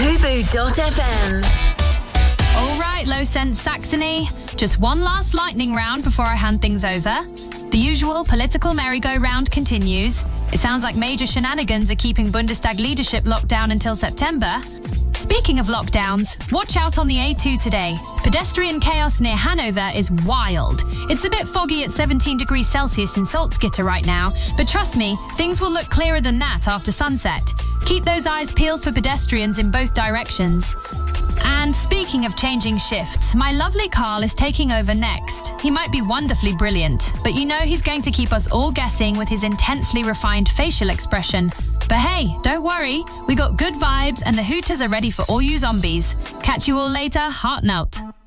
Fubu.fm. All right, Low Sense Saxony. Just one last lightning round before I hand things over. The usual political merry-go-round continues. It sounds like major shenanigans are keeping Bundestag leadership locked down until September. Speaking of lockdowns, watch out on the A2 today. Pedestrian chaos near Hanover is wild. It's a bit foggy at 17 degrees Celsius in Salzgitter right now, but trust me, things will look clearer than that after sunset. Keep those eyes peeled for pedestrians in both directions. And speaking of changing shifts, my lovely Carl is taking over next. He might be wonderfully brilliant, but you know he's going to keep us all guessing with his intensely refined facial expression. But hey, don't worry, we got good vibes and the Hooters are ready for all you zombies. Catch you all later, heart note.